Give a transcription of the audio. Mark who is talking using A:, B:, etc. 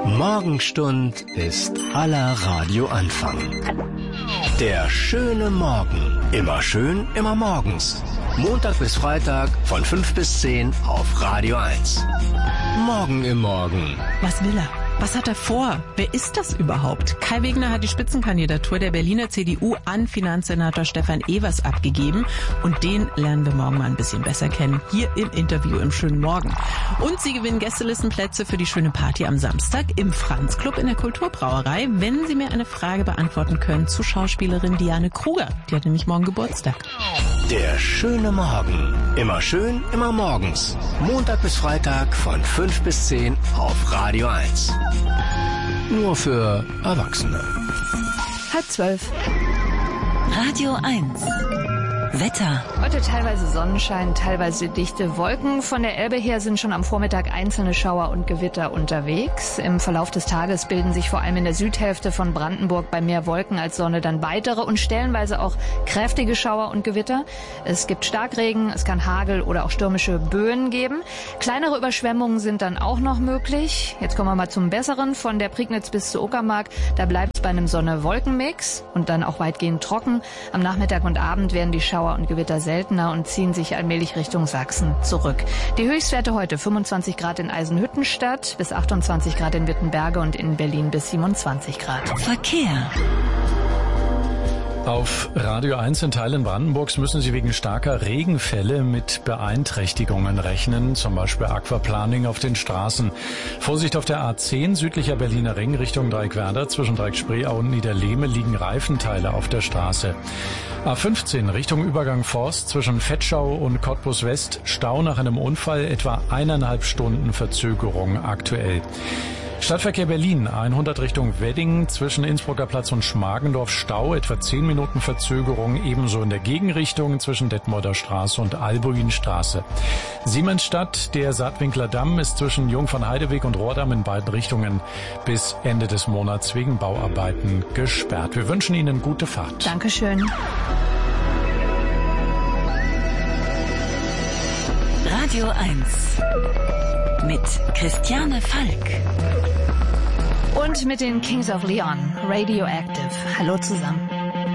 A: Morgenstund ist aller Radioanfang. Der schöne Morgen. Immer schön, immer morgens. Montag bis Freitag von 5 bis 10 auf Radio 1. Morgen im Morgen.
B: Was will er? Was hat er vor? Wer ist das überhaupt? Kai Wegner hat die Spitzenkandidatur der Berliner CDU an Finanzsenator Stefan Evers abgegeben. Und den lernen wir morgen mal ein bisschen besser kennen. Hier im Interview im schönen Morgen. Und Sie gewinnen Gästelistenplätze für die schöne Party am Samstag im Franz Club in der Kulturbrauerei, wenn Sie mir eine Frage beantworten können zu Schauspielerin Diane Kruger. Die hat nämlich morgen Geburtstag.
A: Der schöne Morgen. Immer schön, immer morgens. Montag bis Freitag von 5 bis 10 auf Radio 1. Nur für Erwachsene.
C: 11:30.
D: Radio 1. Wetter.
C: Heute teilweise Sonnenschein, teilweise dichte Wolken. Von der Elbe her sind schon am Vormittag einzelne Schauer und Gewitter unterwegs. Im Verlauf des Tages bilden sich vor allem in der Südhälfte von Brandenburg bei mehr Wolken als Sonne dann weitere und stellenweise auch kräftige Schauer und Gewitter. Es gibt Starkregen, es kann Hagel oder auch stürmische Böen geben. Kleinere Überschwemmungen sind dann auch noch möglich. Jetzt kommen wir mal zum Besseren. Von der Prignitz bis zur Uckermark, da bleibt es bei einem Sonne-Wolken-Mix und dann auch weitgehend trocken. Am Nachmittag und Abend werden die Schauer und Gewitter seltener und ziehen sich allmählich Richtung Sachsen zurück. Die Höchstwerte heute 25 Grad in Eisenhüttenstadt, bis 28 Grad in Wittenberge und in Berlin bis 27 Grad.
D: Verkehr.
E: Auf Radio 1 in Teilen Brandenburgs müssen Sie wegen starker Regenfälle mit Beeinträchtigungen rechnen, zum Beispiel Aquaplaning auf den Straßen. Vorsicht auf der A10 südlicher Berliner Ring Richtung Dreieckwerder, zwischen Dreieck-Spreeau und Niederlehme liegen Reifenteile auf der Straße. A15 Richtung Übergang Forst zwischen Vetschau und Cottbus West, Stau nach einem Unfall, etwa 1,5 Stunden Verzögerung aktuell. Stadtverkehr Berlin, 100 Richtung Wedding, zwischen Innsbrucker Platz und Schmargendorf Stau, etwa 10 Minuten Verzögerung, ebenso in der Gegenrichtung zwischen Detmolder Straße und Albuinstraße. Siemensstadt, der Saatwinkler Damm ist zwischen Jungfernheideweg und Rohrdamm in beiden Richtungen bis Ende des Monats wegen Bauarbeiten gesperrt. Wir wünschen Ihnen gute Fahrt.
C: Dankeschön.
D: Radio 1 mit Christiane Falk.
C: Und mit den Kings of Leon, Radioactive. Hallo zusammen.